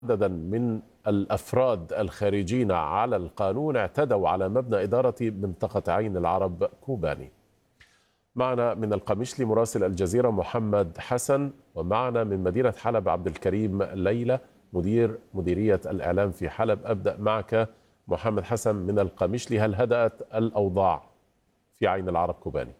عددا من الأفراد الخارجين على القانون اعتدوا على مبنى إدارة منطقة عين العرب كوباني. معنا من القميشلي مراسل الجزيرة محمد حسن، ومعنا من مدينة حلب عبد الكريم ليلى مديرية الإعلام في حلب. أبدأ معك محمد حسن من القميشلي، هل هدأت الأوضاع في عين العرب كوباني؟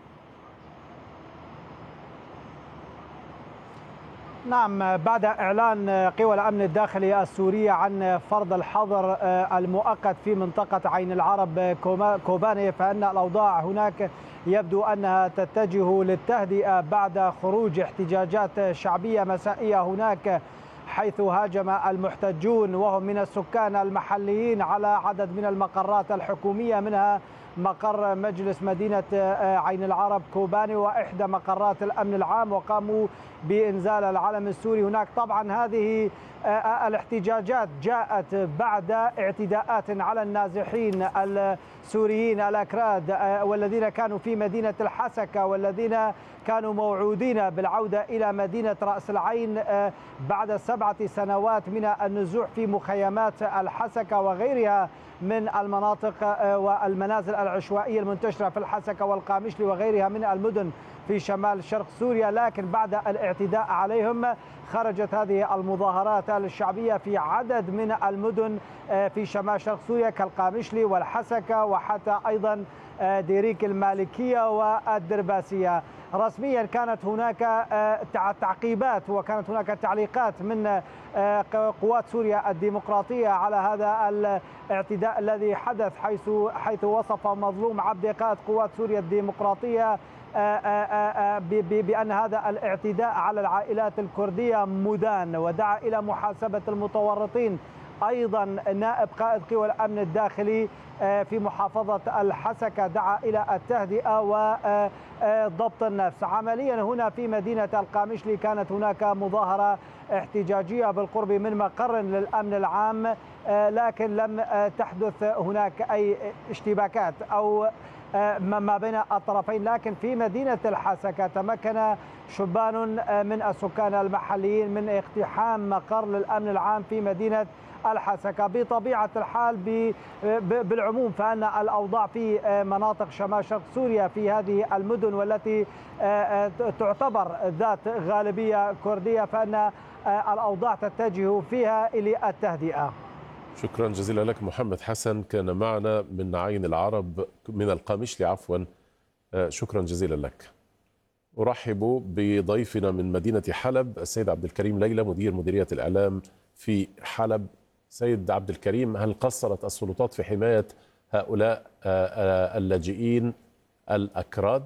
نعم، بعد إعلان قوى الأمن الداخلي السورية عن فرض الحظر المؤقت في منطقة عين العرب كوباني، فإن الأوضاع هناك يبدو أنها تتجه للتهدئة بعد خروج احتجاجات شعبية مسائية هناك، حيث هاجم المحتجون وهم من السكان المحليين على عدد من المقرات الحكومية، منها مقر مجلس مدينة عين العرب كوباني وإحدى مقرات الأمن العام، وقاموا بإنزال العلم السوري هناك. طبعا هذه الاحتجاجات جاءت بعد اعتداءات على النازحين السوريين الأكراد والذين كانوا في مدينة الحسكة، والذين كانوا موعودين بالعودة إلى مدينة رأس العين بعد 7 سنوات من النزوح في مخيمات الحسكة وغيرها من المناطق والمنازل العشوائية المنتشرة في الحسكة والقامشلي وغيرها من المدن في شمال شرق سوريا. لكن بعد الاعتداء عليهم خرجت هذه المظاهرات الشعبية في عدد من المدن في شمال شرق سوريا كالقامشلي والحسكة، وحتى أيضا ديريك المالكية والدرباسية. رسميا كانت هناك تعقيبات وكانت هناك تعليقات من قوات سوريا الديمقراطية على هذا الاعتداء الذي حدث، حيث وصف مظلوم عبد قائد قوات سوريا الديمقراطية بأن هذا الاعتداء على العائلات الكردية مدان، ودعا إلى محاسبة المتورطين. أيضا نائب قائد قوى الأمن الداخلي في محافظة الحسكة دعا إلى التهدئة وضبط النفس. عمليا هنا في مدينة القامشلي كانت هناك مظاهرة احتجاجية بالقرب من مقر للأمن العام، لكن لم تحدث هناك أي اشتباكات أو ما بين الطرفين. لكن في مدينة الحسكة تمكن شبان من السكان المحليين من اقتحام مقر للأمن العام في مدينة الحسكة. بطبيعة الحال بالعموم فإن الأوضاع في مناطق شمال شرق سوريا في هذه المدن والتي تعتبر ذات غالبية كردية فإن الأوضاع تتجه فيها إلى التهدئة. شكرا جزيلا لك محمد حسن، كان معنا من عين العرب من القامشلي عفوا. شكرا جزيلا لك. أرحب بضيفنا من مدينة حلب السيد عبد الكريم ليلى مديرية الإعلام في حلب. سيد عبد الكريم، هل قصرت السلطات في حماية هؤلاء اللاجئين الأكراد؟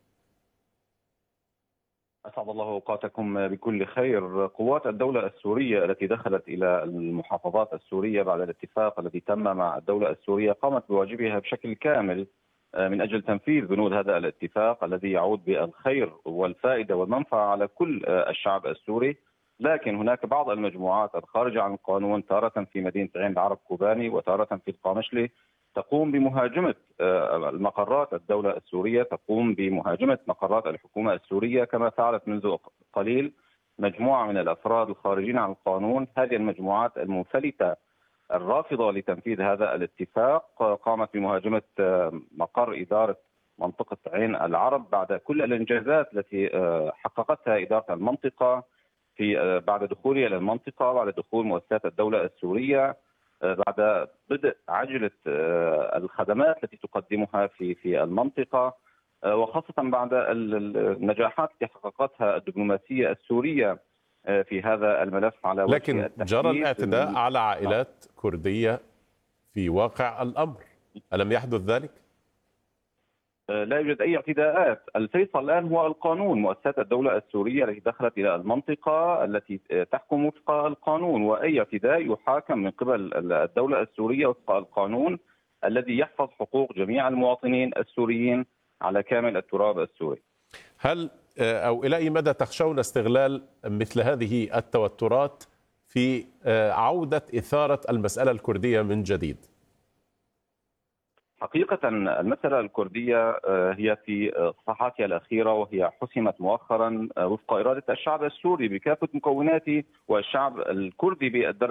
أسعد الله أوقاتكم بكل خير. قوات الدولة السورية التي دخلت إلى المحافظات السورية بعد الاتفاق الذي تم مع الدولة السورية قامت بواجبها بشكل كامل من أجل تنفيذ بنود هذا الاتفاق الذي يعود بالخير والفائدة والمنفعة على كل الشعب السوري. لكن هناك بعض المجموعات الخارجة عن القانون تارة في مدينة عين العرب كوباني وتارة في القامشلي تقوم بمهاجمة المقرات الدولة السورية، تقوم بمهاجمة مقرات الحكومة السورية، كما فعلت منذ قليل مجموعة من الأفراد الخارجين عن القانون. هذه المجموعات المنفلتة الرافضة لتنفيذ هذا الاتفاق قامت بمهاجمة مقر إدارة منطقة عين العرب بعد كل الإنجازات التي حققتها إدارة المنطقة بعد دخولها إلى المنطقة، بعد دخول مؤسسات الدولة السورية، بعد بدء عجلة الخدمات التي تقدمها في المنطقة، وخاصة بعد النجاحات التي حققتها الدبلوماسية السورية في هذا الملف على وجه لكن جرى الاعتداء على عائلات كردية في واقع الأمر، ألم يحدث ذلك؟ لا يوجد أي اعتداءات. الفيصل الآن هو القانون، مؤسسات الدولة السورية التي دخلت إلى المنطقة التي تحكم وفق القانون، وأي اعتداء يحاكم من قبل الدولة السورية وفق القانون الذي يحفظ حقوق جميع المواطنين السوريين على كامل التراب السوري. هل أو إلى أي مدى تخشون استغلال مثل هذه التوترات في عودة إثارة المسألة الكردية من جديد؟ حقيقة المسألة الكردية هي في صفحاتها الأخيرة، وهي حسمت مؤخرا وفق إرادة الشعب السوري بكافة مكوناته، والشعب الكردي بالدرجة